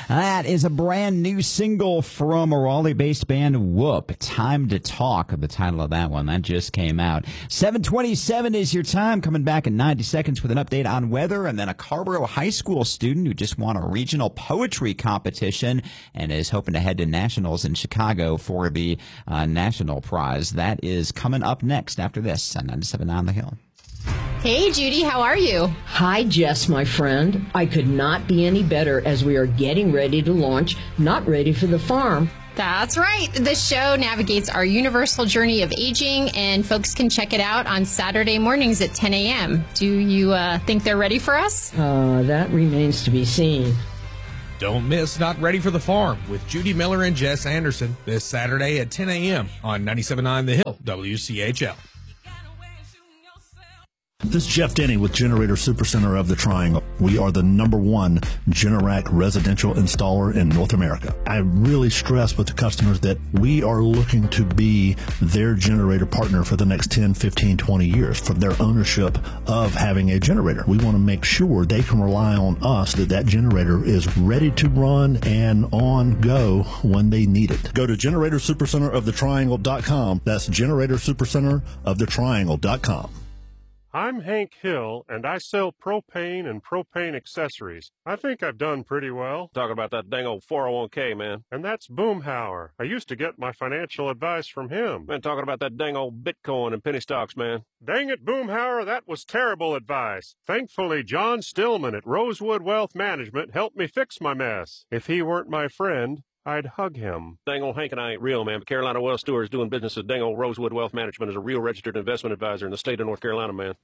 That is a brand new single from a Raleigh-based band, Whoop. Time to Talk, the title of that one. That just came out. 7:27 is your time. Coming back in 90 seconds with an update on weather, and then a Carrboro High School student who just won a regional poetry competition and is hoping to head to nationals in Chicago for the national prize. That is coming up next after this on 97.9 on the Hill. Hey, Judy, how are you? Hi, Jess, my friend. I could not be any better as we are getting ready to launch Not Ready for the Farm. That's right. The show navigates our universal journey of aging, and folks can check it out on Saturday mornings at 10 a.m. Do you think they're ready for us? That remains to be seen. Don't miss Not Ready for the Farm with Judy Miller and Jess Anderson this Saturday at 10 a.m. on 97.9 The Hill, WCHL. This is Jeff Denny with Generator Supercenter of the Triangle. We are the #1 Generac residential installer in North America. I really stress with the customers that we are looking to be their generator partner for the next 10, 15, 20 years for their ownership of having a generator. We want to make sure they can rely on us that that generator is ready to run and on go when they need it. Go to GeneratorSupercenterOfTheTriangle.com. That's GeneratorSupercenterOfTheTriangle.com. I'm Hank Hill, and I sell propane and propane accessories. I think I've done pretty well. Talking about that dang old 401k, man. And that's Boomhauer. I used to get my financial advice from him. Man, talking about that dang old Bitcoin and penny stocks, man. Dang it, Boomhauer, that was terrible advice. Thankfully, John Stillman at Rosewood Wealth Management helped me fix my mess. If he weren't my friend, I'd hug him. Dang old Hank and I ain't real, man. But Carolina Wealth Stewart is doing business at dang old Rosewood Wealth Management as a real registered investment advisor in the state of North Carolina, man.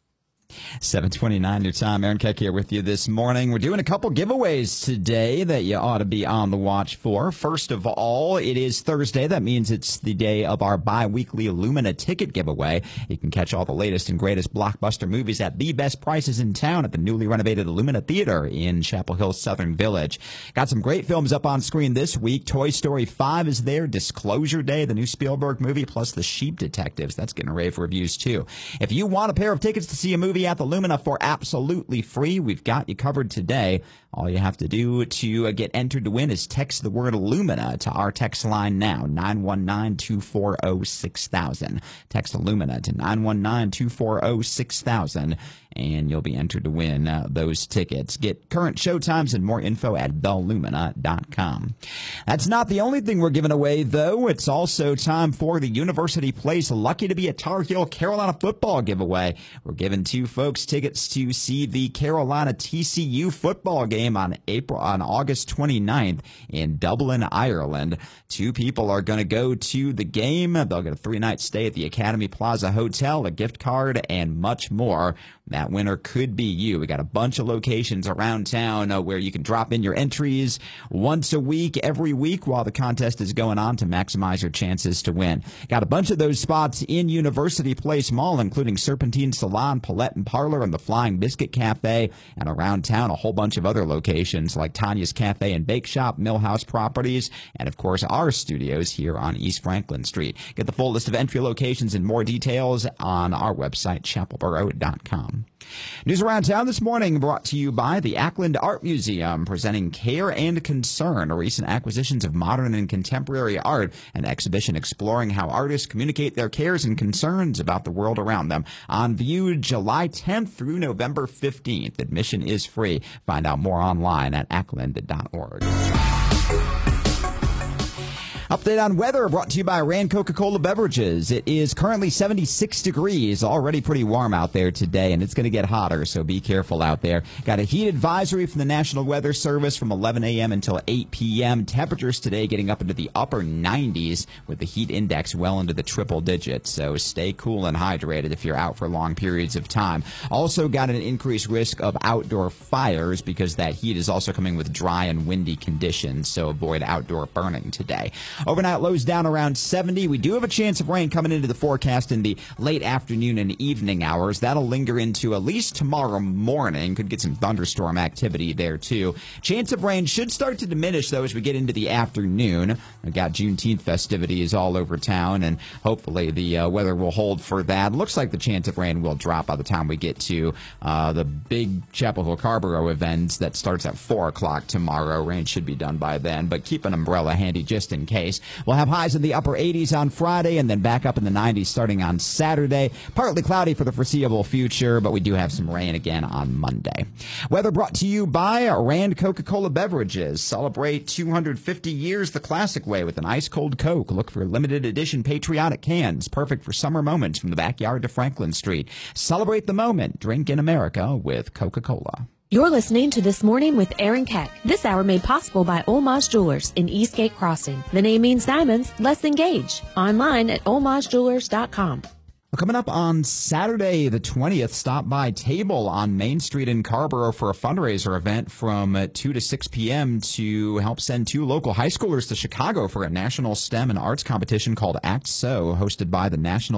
7:29 your time. Aaron Keck here with you this morning. We're doing a couple giveaways today that you ought to be on the watch for. First of all, it is Thursday. That means it's the day of our bi-weekly Illumina ticket giveaway. You can catch all the latest and greatest blockbuster movies at the best prices in town at the newly renovated Illumina Theater in Chapel Hill, Southern Village. Got some great films up on screen this week. Toy Story 5 is there. Disclosure Day, the new Spielberg movie, plus The Sheep Detectives. That's getting rave reviews, too. If you want a pair of tickets to see a movie at the Illumina for absolutely free, we've got you covered today. All you have to do to get entered to win is text the word Illumina to our text line now, 919-240-6000. Text Illumina to 919-240-6000, and you'll be entered to win those tickets. Get current show times and more info at thelumina.com. That's not the only thing we're giving away, though. It's also time for the University Place Lucky to be a Tar Heel Carolina football giveaway. We're giving two folks tickets to see the Carolina TCU football game on August 29th in Dublin, Ireland. Two people are going to go to the game. They'll get a 3-night stay at the Academy Plaza Hotel, a gift card, and much more. That winner could be you. We got a bunch of locations around town where you can drop in your entries once a week, every week, while the contest is going on to maximize your chances to win. Got a bunch of those spots in University Place Mall, including Serpentine Salon, Paulette and Parlor, and the Flying Biscuit Cafe, and around town a whole bunch of other locations like Tanya's Cafe and Bake Shop, Millhouse Properties, and of course our studios here on East Franklin Street. Get the full list of entry locations and more details on our website, chapelboro.com. News around town this morning brought to you by the Ackland Art Museum, presenting Care and Concern, recent acquisitions of modern and contemporary art, an exhibition exploring how artists communicate their cares and concerns about the world around them. On view July 10th through November 15th. Admission is free. Find out more online at ackland.org. Update on weather brought to you by Rand Coca-Cola Beverages. It is currently 76 degrees, already pretty warm out there today, and it's going to get hotter, so be careful out there. Got a heat advisory from the National Weather Service from 11 a.m. until 8 p.m. Temperatures today getting up into the upper 90s with the heat index well into the triple digits, so stay cool and hydrated if you're out for long periods of time. Also got an increased risk of outdoor fires because that heat is also coming with dry and windy conditions, so avoid outdoor burning today. Overnight lows down around 70. We do have a chance of rain coming into the forecast in the late afternoon and evening hours. That'll linger into at least tomorrow morning. Could get some thunderstorm activity there, too. Chance of rain should start to diminish, though, as we get into the afternoon. We've got Juneteenth festivities all over town, and hopefully the weather will hold for that. Looks like the chance of rain will drop by the time we get to the big Chapel Hill Carrboro event that starts at 4 o'clock tomorrow. Rain should be done by then, but keep an umbrella handy just in case. We'll have highs in the upper 80s on Friday and then back up in the 90s starting on Saturday. Partly cloudy for the foreseeable future, but we do have some rain again on Monday. Weather brought to you by Rand Coca-Cola Beverages. Celebrate 250 years the classic way with an ice-cold Coke. Look for limited edition patriotic cans, perfect for summer moments from the backyard to Franklin Street. Celebrate the moment. Drink in America with Coca-Cola. You're listening to This Morning with Aaron Keck. This hour made possible by Olmaz Jewelers in Eastgate Crossing. The name means diamonds. Let's engage. Online at olmazjewelers.com. Well, coming up on Saturday, the 20th, stop by Table on Main Street in Carrboro for a fundraiser event from 2 to 6 p.m. to help send 2 local high schoolers to Chicago for a national STEM and arts competition called Act So, hosted by the National